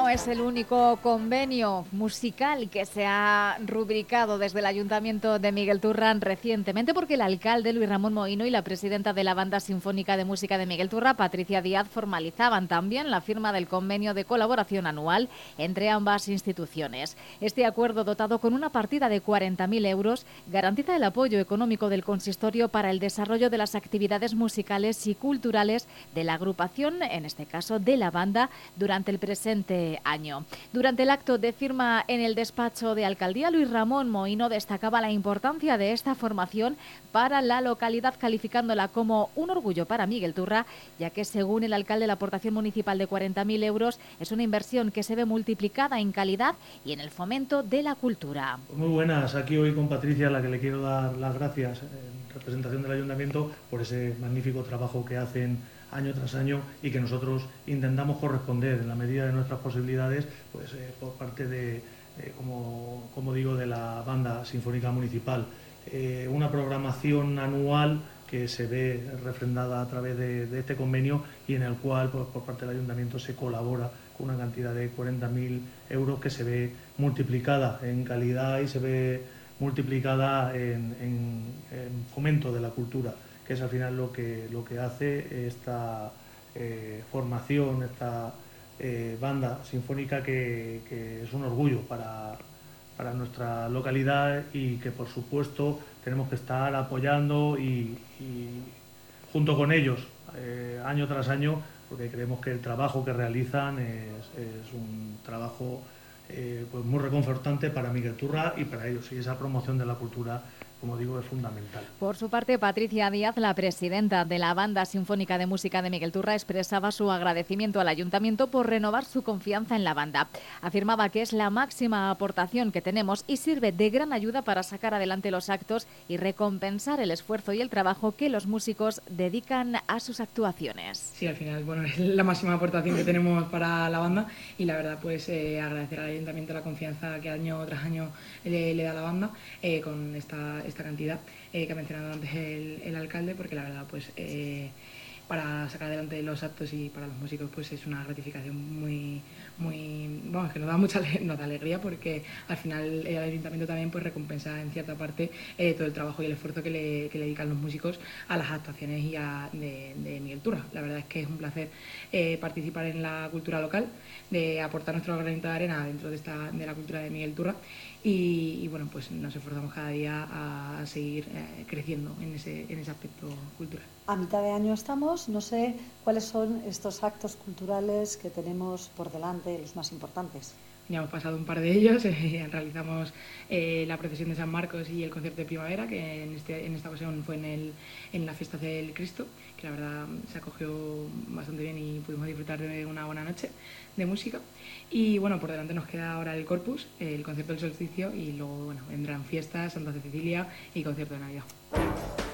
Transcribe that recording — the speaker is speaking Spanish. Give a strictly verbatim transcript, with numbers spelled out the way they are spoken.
no es el único convenio musical que se ha rubricado desde el Ayuntamiento de Miguel Turra recientemente, porque el alcalde Luis Ramón Mohino y la presidenta de la Banda Sinfónica de Música de Miguel Turra, Patricia Díaz, formalizaban también la firma del convenio de colaboración anual entre ambas instituciones. Este acuerdo, dotado con una partida de cuarenta mil euros, garantiza el apoyo económico del consistorio para el desarrollo de las actividades musicales y culturales de la agrupación, en este caso de la banda, durante el presente año. Durante el acto de firma en el despacho de alcaldía, Luis Ramón Mohino destacaba la importancia de esta formación para la localidad, calificándola como un orgullo para Miguel Turra, ya que según el alcalde la aportación municipal de cuarenta mil euros es una inversión que se ve multiplicada en calidad y en el fomento de la cultura. Muy buenas, aquí hoy con Patricia, a la que le quiero dar las gracias en representación del Ayuntamiento por ese magnífico trabajo que hacen año tras año y que nosotros intentamos corresponder en la medida de nuestras posibilidades, pues eh, por parte de, eh, como, como digo, de la Banda Sinfónica Municipal. Eh, una programación anual que se ve refrendada a través de, de este convenio y en el cual, pues, por parte del Ayuntamiento se colabora con una cantidad de cuarenta mil euros que se ve multiplicada en calidad y se ve multiplicada en, en, en fomento de la cultura, que es al final lo que, lo que hace esta eh, formación, esta eh, banda sinfónica que, que es un orgullo para, para nuestra localidad y que por supuesto tenemos que estar apoyando y, y junto con ellos eh, año tras año, porque creemos que el trabajo que realizan es, es un trabajo eh, pues muy reconfortante para Miguel Turra y para ellos, y esa promoción de la cultura, como digo, es fundamental. Por su parte, Patricia Díaz, la presidenta de la Banda Sinfónica de Música de Miguel Turra, expresaba su agradecimiento al Ayuntamiento por renovar su confianza en la banda. Afirmaba que es la máxima aportación que tenemos y sirve de gran ayuda para sacar adelante los actos y recompensar el esfuerzo y el trabajo que los músicos dedican a sus actuaciones. Sí, al final, bueno, es la máxima aportación que tenemos para la banda y la verdad, pues eh, agradecer al Ayuntamiento la confianza que año tras año le, le da a la banda eh, con esta, esta cantidad eh, que ha mencionado antes el, el alcalde, porque la verdad, pues eh, para sacar adelante los actos y para los músicos, pues es una gratificación muy, muy, vamos, que nos da mucha nos da alegría, porque al final el Ayuntamiento también pues recompensa en cierta parte eh, todo el trabajo y el esfuerzo que le, que le dedican los músicos a las actuaciones y a, de, de Miguel Turra. La verdad es que es un placer eh, participar en la cultura local, de aportar nuestro granito de arena dentro de, esta, de la cultura de Miguel Turra y, y bueno, pues nos esforzamos cada día a, a seguir eh, creciendo en ese, en ese aspecto cultural. A mitad de año estamos, no sé cuáles son estos actos culturales que tenemos por delante, los más importantes. Ya hemos pasado un par de ellos, eh, realizamos eh, la procesión de San Marcos y el concierto de primavera, que en, este, en esta ocasión fue en, el, en la fiesta del Cristo, que la verdad se acogió bastante bien y pudimos disfrutar de una buena noche de música. Y bueno, por delante nos queda ahora el Corpus, el concierto del solsticio y luego bueno, vendrán fiestas, Santa Cecilia y concierto de Navidad.